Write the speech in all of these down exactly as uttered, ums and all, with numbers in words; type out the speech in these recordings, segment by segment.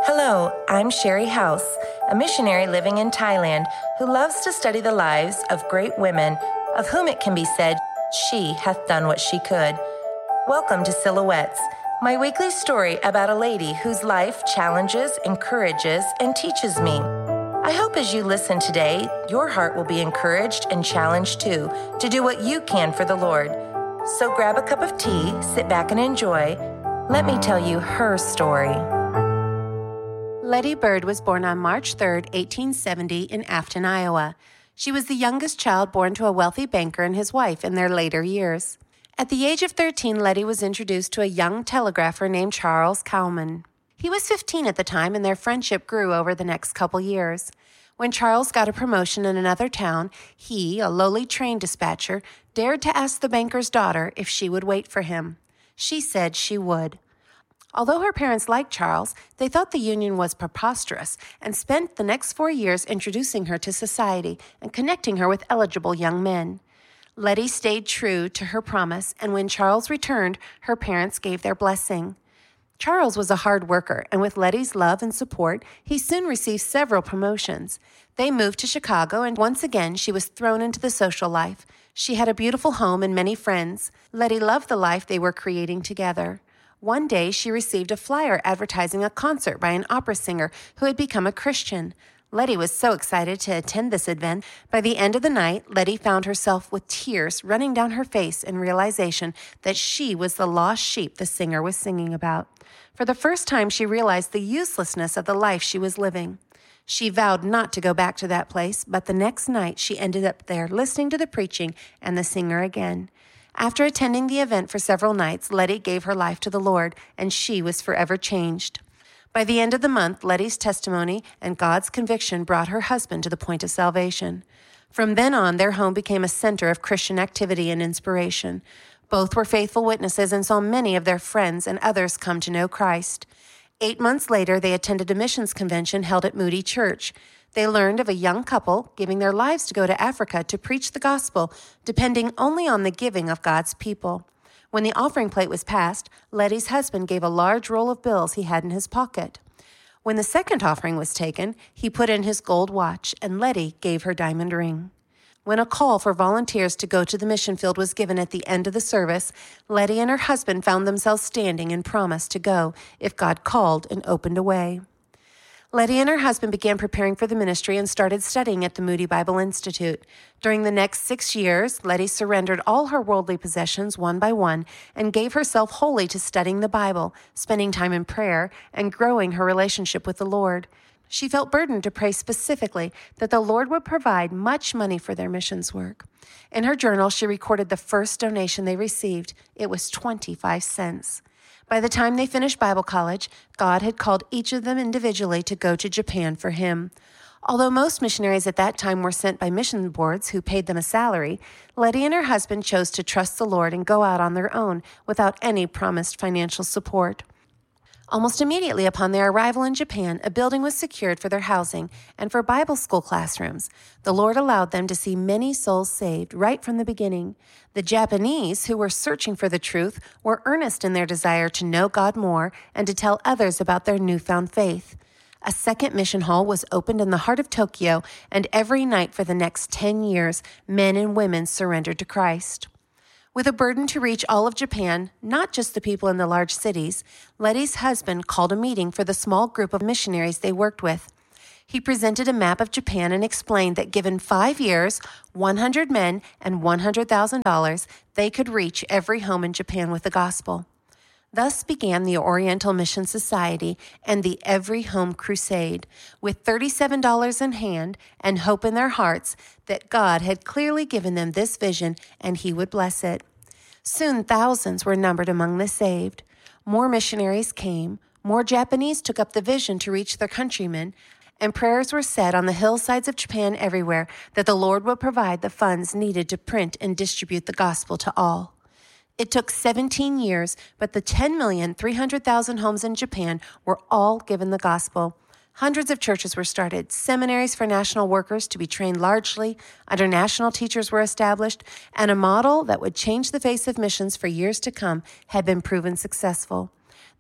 Hello, I'm Sherry House, a missionary living in Thailand who loves to study the lives of great women, of whom it can be said, she hath done what she could. Welcome to Silhouettes, my weekly story about a lady whose life challenges, encourages, and teaches me. I hope as you listen today, your heart will be encouraged and challenged too to do what you can for the Lord. So grab a cup of tea, sit back and enjoy. Let me tell you her story. Letty Bird was born on March third, eighteen seventy in Afton, Iowa. She was the youngest child born to a wealthy banker and his wife in their later years. At the age of thirteen, Letty was introduced to a young telegrapher named Charles Cowman. He was fifteen at the time, and their friendship grew over the next couple years. When Charles got a promotion in another town, he, a lowly train dispatcher, dared to ask the banker's daughter if she would wait for him. She said she would. Although her parents liked Charles, they thought the union was preposterous and spent the next four years introducing her to society and connecting her with eligible young men. Letty stayed true to her promise, and when Charles returned, her parents gave their blessing. Charles was a hard worker, and with Letty's love and support, he soon received several promotions. They moved to Chicago, and once again she was thrown into the social life. She had a beautiful home and many friends. Letty loved the life they were creating together. One day, she received a flyer advertising a concert by an opera singer who had become a Christian. Letty was so excited to attend this event. By the end of the night, Letty found herself with tears running down her face in realization that she was the lost sheep the singer was singing about. For the first time, she realized the uselessness of the life she was living. She vowed not to go back to that place, but the next night she ended up there listening to the preaching and the singer again. After attending the event for several nights, Letty gave her life to the Lord, and she was forever changed. By the end of the month, Letty's testimony and God's conviction brought her husband to the point of salvation. From then on, their home became a center of Christian activity and inspiration. Both were faithful witnesses and saw many of their friends and others come to know Christ. Eight months later, they attended a missions convention held at Moody Church. They learned of a young couple giving their lives to go to Africa to preach the gospel, depending only on the giving of God's people. When the offering plate was passed, Letty's husband gave a large roll of bills he had in his pocket. When the second offering was taken, he put in his gold watch, and Letty gave her diamond ring. When a call for volunteers to go to the mission field was given at the end of the service, Letty and her husband found themselves standing and promised to go if God called and opened a way. Letty and her husband began preparing for the ministry and started studying at the Moody Bible Institute. During the next six years, Letty surrendered all her worldly possessions one by one and gave herself wholly to studying the Bible, spending time in prayer, and growing her relationship with the Lord. She felt burdened to pray specifically that the Lord would provide much money for their missions work. In her journal, she recorded the first donation they received. It was twenty-five cents. By the time they finished Bible college, God had called each of them individually to go to Japan for him. Although most missionaries at that time were sent by mission boards who paid them a salary, Letty and her husband chose to trust the Lord and go out on their own without any promised financial support. Almost immediately upon their arrival in Japan, a building was secured for their housing and for Bible school classrooms. The Lord allowed them to see many souls saved right from the beginning. The Japanese, who were searching for the truth, were earnest in their desire to know God more and to tell others about their newfound faith. A second mission hall was opened in the heart of Tokyo, and every night for the next ten years, men and women surrendered to Christ. With a burden to reach all of Japan, not just the people in the large cities, Letty's husband called a meeting for the small group of missionaries they worked with. He presented a map of Japan and explained that given five years, one hundred men, and one hundred thousand dollars, they could reach every home in Japan with the gospel. Thus began the Oriental Mission Society and the Every Home Crusade, with thirty-seven dollars in hand and hope in their hearts that God had clearly given them this vision and he would bless it. Soon thousands were numbered among the saved. More missionaries came, more Japanese took up the vision to reach their countrymen, and prayers were said on the hillsides of Japan everywhere that the Lord would provide the funds needed to print and distribute the gospel to all. It took seventeen years, but the ten million three hundred thousand homes in Japan were all given the gospel. Hundreds of churches were started, seminaries for national workers to be trained largely under national teachers were established, and a model that would change the face of missions for years to come had been proven successful.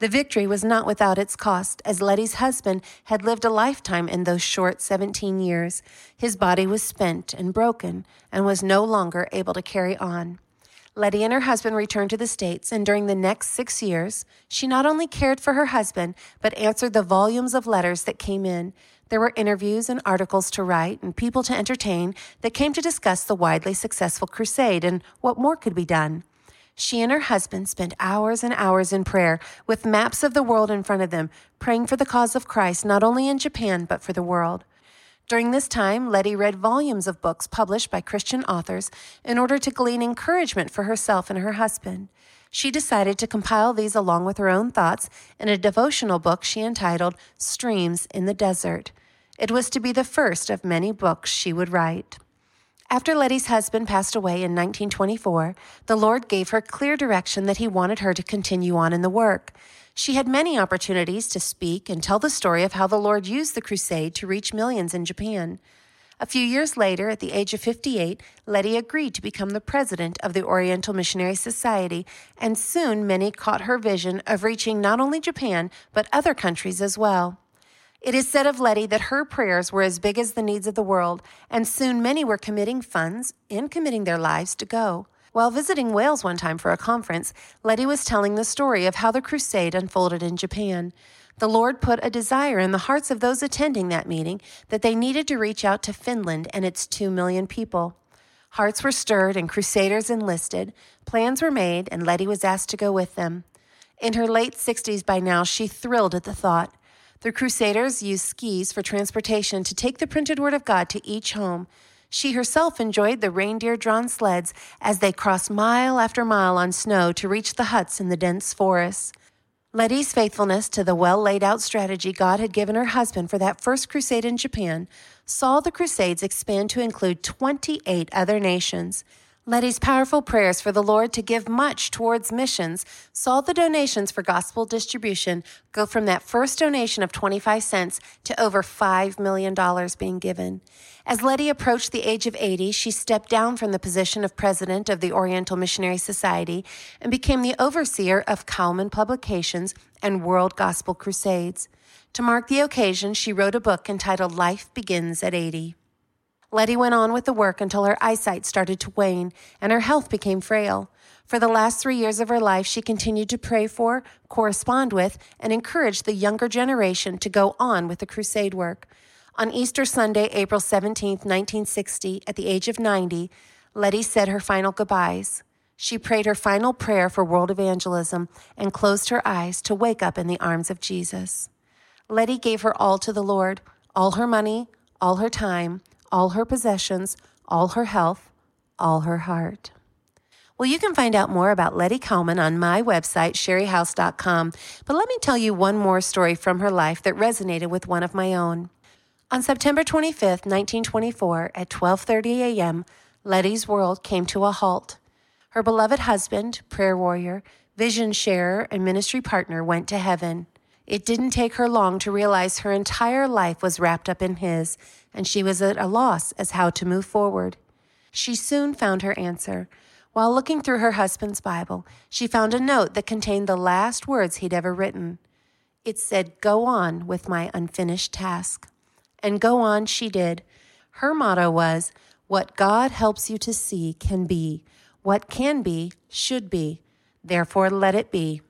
The victory was not without its cost, as Letty's husband had lived a lifetime in those short seventeen years. His body was spent and broken and was no longer able to carry on. Letty and her husband returned to the States, and during the next six years, she not only cared for her husband, but answered the volumes of letters that came in. There were interviews and articles to write and people to entertain that came to discuss the widely successful crusade and what more could be done. She and her husband spent hours and hours in prayer with maps of the world in front of them, praying for the cause of Christ, not only in Japan, but for the world. During this time, Letty read volumes of books published by Christian authors in order to glean encouragement for herself and her husband. She decided to compile these along with her own thoughts in a devotional book she entitled Streams in the Desert. It was to be the first of many books she would write. After Letty's husband passed away in nineteen twenty-four, the Lord gave her clear direction that he wanted her to continue on in the work. She had many opportunities to speak and tell the story of how the Lord used the crusade to reach millions in Japan. A few years later, at the age of fifty-eight, Letty agreed to become the president of the Oriental Missionary Society, and soon many caught her vision of reaching not only Japan, but other countries as well. It is said of Letty that her prayers were as big as the needs of the world, and soon many were committing funds and committing their lives to go. While visiting Wales one time for a conference, Letty was telling the story of how the crusade unfolded in Japan. The Lord put a desire in the hearts of those attending that meeting that they needed to reach out to Finland and its two million people. Hearts were stirred and crusaders enlisted. Plans were made, and Letty was asked to go with them. In her late sixties by now, she thrilled at the thought. The Crusaders used skis for transportation to take the printed word of God to each home. She herself enjoyed the reindeer-drawn sleds as they crossed mile after mile on snow to reach the huts in the dense forests. Letty's faithfulness to the well-laid-out strategy God had given her husband for that first crusade in Japan saw the Crusades expand to include twenty-eight other nations. Letty's powerful prayers for the Lord to give much towards missions saw the donations for gospel distribution go from that first donation of twenty-five cents to over five million dollars being given. As Letty approached the age of eighty, she stepped down from the position of president of the Oriental Missionary Society and became the overseer of Cowman Publications and World Gospel Crusades. To mark the occasion, she wrote a book entitled Life Begins at eighty. Letty went on with the work until her eyesight started to wane and her health became frail. For the last three years of her life, she continued to pray for, correspond with, and encourage the younger generation to go on with the crusade work. On Easter Sunday, April seventeenth, nineteen sixty, at the age of ninety, Letty said her final goodbyes. She prayed her final prayer for world evangelism and closed her eyes to wake up in the arms of Jesus. Letty gave her all to the Lord, all her money, all her time, all her possessions, all her health, all her heart. Well, you can find out more about Letty Cowman on my website, sherry house dot com. But let me tell you one more story from her life that resonated with one of my own. On September twenty-fifth, nineteen twenty-four, at twelve thirty a.m., Letty's world came to a halt. Her beloved husband, prayer warrior, vision sharer, and ministry partner went to heaven. It didn't take her long to realize her entire life was wrapped up in his, and she was at a loss as how to move forward. She soon found her answer. While looking through her husband's Bible, she found a note that contained the last words he'd ever written. It said, "Go on with my unfinished task." And go on she did. Her motto was, "What God helps you to see can be. What can be, should be. Therefore, let it be."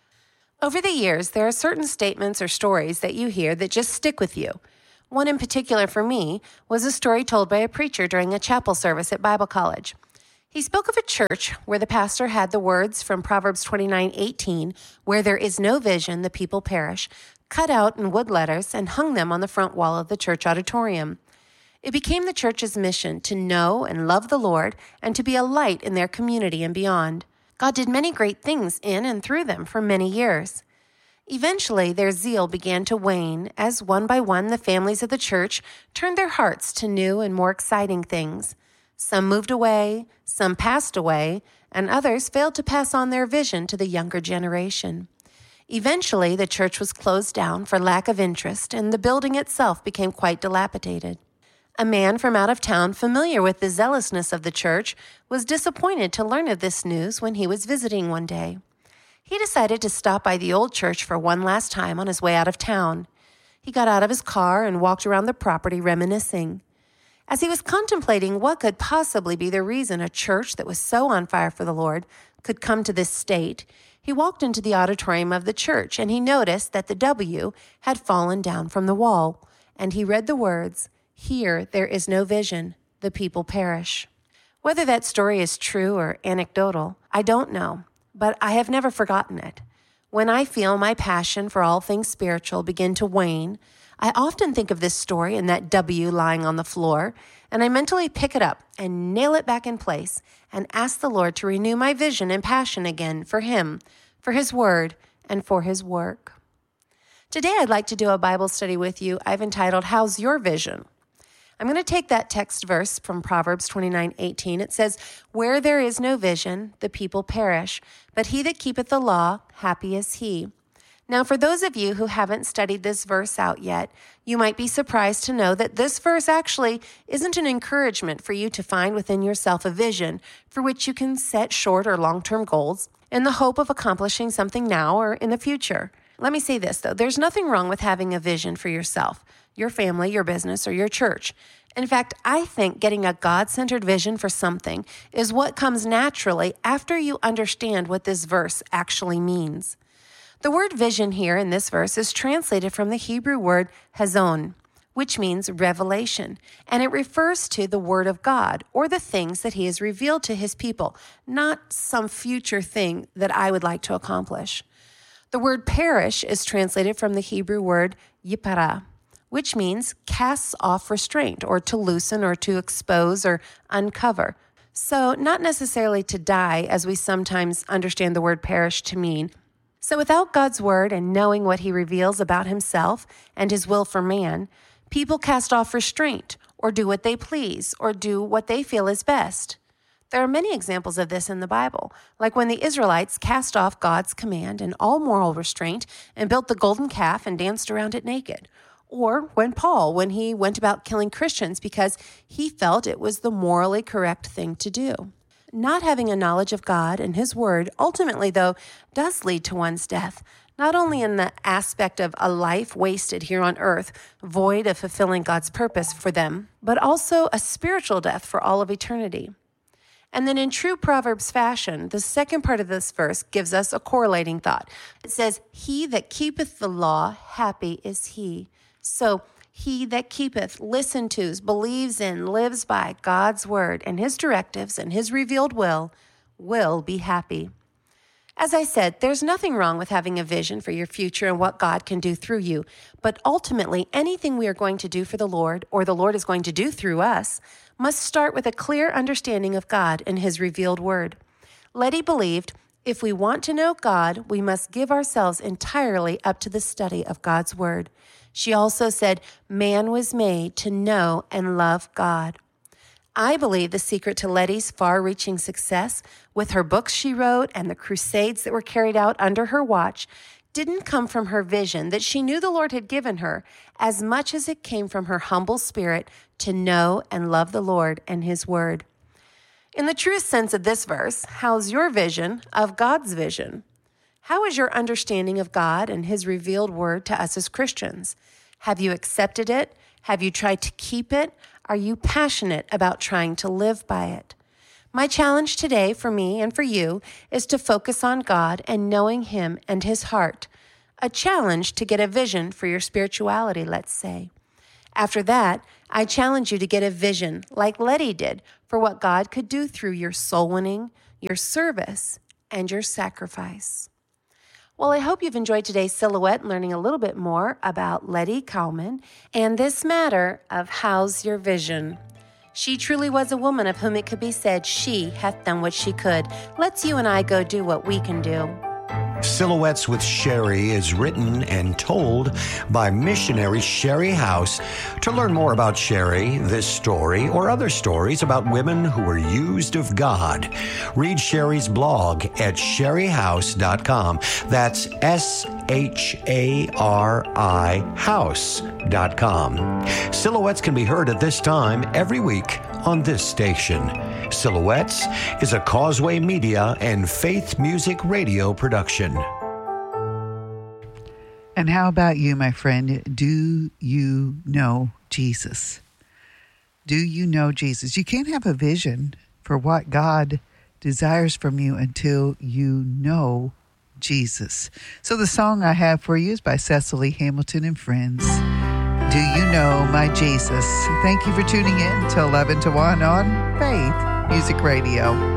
Over the years, there are certain statements or stories that you hear that just stick with you. One in particular for me was a story told by a preacher during a chapel service at Bible college. He spoke of a church where the pastor had the words from Proverbs twenty-nine eighteen, "Where there is no vision, the people perish," cut out in wood letters and hung them on the front wall of the church auditorium. It became the church's mission to know and love the Lord and to be a light in their community and beyond. God did many great things in and through them for many years. Eventually, their zeal began to wane as one by one the families of the church turned their hearts to new and more exciting things. Some moved away, some passed away, and others failed to pass on their vision to the younger generation. Eventually, the church was closed down for lack of interest, and the building itself became quite dilapidated. A man from out of town, familiar with the zealousness of the church, was disappointed to learn of this news when he was visiting one day. He decided to stop by the old church for one last time on his way out of town. He got out of his car and walked around the property reminiscing. As he was contemplating what could possibly be the reason a church that was so on fire for the Lord could come to this state, he walked into the auditorium of the church and he noticed that the W had fallen down from the wall, and he read the words, "Here there is no vision, the people perish." Whether that story is true or anecdotal, I don't know, but I have never forgotten it. When I feel my passion for all things spiritual begin to wane, I often think of this story and that W lying on the floor, and I mentally pick it up and nail it back in place and ask the Lord to renew my vision and passion again for Him, for His Word, and for His work. Today I'd like to do a Bible study with you I've entitled, "How's Your Vision?" I'm going to take that text verse from Proverbs twenty-nine eighteen. It says, "Where there is no vision, the people perish, but he that keepeth the law, happy is he." Now, for those of you who haven't studied this verse out yet, you might be surprised to know that this verse actually isn't an encouragement for you to find within yourself a vision for which you can set short or long-term goals in the hope of accomplishing something now or in the future. Let me say this, though. There's nothing wrong with having a vision for yourself, your family, your business, or your church. In fact, I think getting a God-centered vision for something is what comes naturally after you understand what this verse actually means. The word vision here in this verse is translated from the Hebrew word hazon, which means revelation, and it refers to the word of God or the things that He has revealed to His people, not some future thing that I would like to accomplish. The word perish is translated from the Hebrew word yipara, which means casts off restraint or to loosen or to expose or uncover. So not necessarily to die as we sometimes understand the word perish to mean. So without God's word and knowing what He reveals about Himself and His will for man, people cast off restraint or do what they please or do what they feel is best. There are many examples of this in the Bible, like when the Israelites cast off God's command and all moral restraint and built the golden calf and danced around it naked. Or when Paul, when he went about killing Christians because he felt it was the morally correct thing to do. Not having a knowledge of God and His Word ultimately, though, does lead to one's death, not only in the aspect of a life wasted here on earth, void of fulfilling God's purpose for them, but also a spiritual death for all of eternity. And then in true Proverbs fashion, the second part of this verse gives us a correlating thought. It says, "He that keepeth the law, happy is he." So he that keepeth, listens to, believes in, lives by God's word and His directives and His revealed will, will be happy. As I said, there's nothing wrong with having a vision for your future and what God can do through you. But ultimately, anything we are going to do for the Lord, or the Lord is going to do through us, must start with a clear understanding of God and His revealed word. Letty believed, if we want to know God, we must give ourselves entirely up to the study of God's word. She also said, man was made to know and love God. I believe the secret to Letty's far-reaching success with her books she wrote and the crusades that were carried out under her watch didn't come from her vision that she knew the Lord had given her as much as it came from her humble spirit to know and love the Lord and His word. In the truest sense of this verse, how's your vision of God's vision? How is your understanding of God and His revealed word to us as Christians? Have you accepted it? Have you tried to keep it? Are you passionate about trying to live by it? My challenge today for me and for you is to focus on God and knowing Him and His heart. A challenge to get a vision for your spirituality, let's say. After that, I challenge you to get a vision, like Letty did, for what God could do through your soul winning, your service, and your sacrifice. Well, I hope you've enjoyed today's silhouette and learning a little bit more about Letty Kalman and this matter of how's your vision. She truly was a woman of whom it could be said she hath done what she could. Let's you and I go do what we can do. Silhouettes with Sherry is written and told by missionary Sherry House. To learn more about Sherry, this story, or other stories about women who were used of God, read Sherry's blog at sherry house dot com. That's S H A R I house dot com. Silhouettes can be heard at this time every week on this station. Silhouettes is a Causeway Media and Faith Music Radio production. And how about you, my friend? Do you know Jesus? Do you know Jesus? You can't have a vision for what God desires from you until you know Jesus. So the song I have for you is by Cecily Hamilton and Friends. Do you know my Jesus? Thank you for tuning in to eleven to one on Faith Music Radio.